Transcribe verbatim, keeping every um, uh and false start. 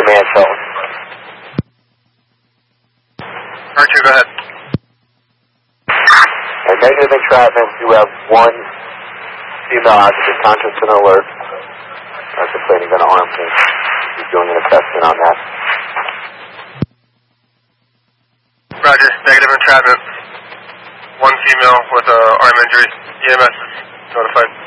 command phone. Archer, go ahead. And negative entrapment, you have one female occupant conscious and alert. Contemplating going to arm him. He's doing an assessment on that. Roger, negative entrapment. One female with a arm injury. E M S is notified.